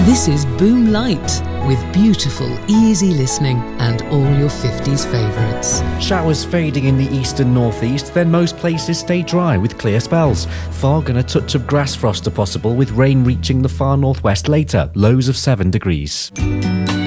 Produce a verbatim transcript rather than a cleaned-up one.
This is Boom Light, with beautiful, easy listening and all your fifties favourites. Showers fading in the east and northeast, then most places stay dry with clear spells. Fog and a touch of grass frost are possible, with rain reaching the far northwest later, lows of seven degrees.